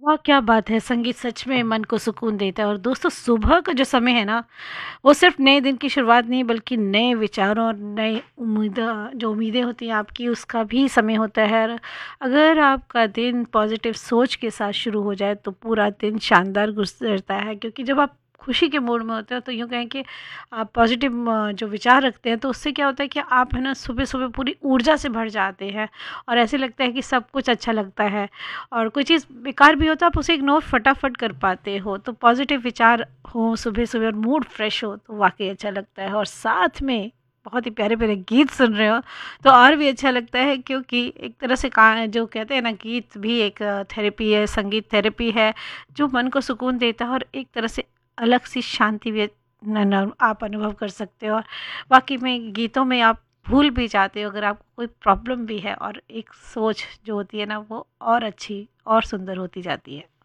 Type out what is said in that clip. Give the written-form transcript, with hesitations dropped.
वाह! क्या बात है, संगीत सच में मन को सुकून देता है। और दोस्तों, सुबह का जो समय है ना, वो सिर्फ़ नए दिन की शुरुआत नहीं बल्कि नए विचारों और नए जो उम्मीदें होती हैं आपकी, उसका भी समय होता है। और अगर आपका दिन पॉज़िटिव सोच के साथ शुरू हो जाए तो पूरा दिन शानदार गुज़रता है, क्योंकि जब आप खुशी के मूड में होते हो तो यूँ कहें कि आप पॉज़िटिव जो विचार रखते हैं, तो उससे क्या होता है कि आप है ना सुबह-सुबह पूरी ऊर्जा से भर जाते हैं और ऐसे लगता है कि सब कुछ अच्छा लगता है। और कोई चीज़ बेकार भी हो तो आप उसे इग्नोर फटाफट कर पाते हो। तो पॉज़िटिव विचार हो सुबह-सुबह और मूड फ्रेश हो तो वाक़ई अच्छा लगता है। और साथ में बहुत ही प्यारे-प्यारे गीत सुन रहे हो तो और भी अच्छा लगता है, क्योंकि एक तरह से का जो कहते हैं ना, गीत भी एक थेरेपी है, संगीत थेरेपी है जो मन को सुकून देता है और एक तरह से अलग सी शांति भी न न आप अनुभव कर सकते हो। और वाक़ई में गीतों में आप भूल भी जाते हो अगर आपको कोई प्रॉब्लम भी है, और एक सोच जो होती है ना वो और अच्छी और सुंदर होती जाती है।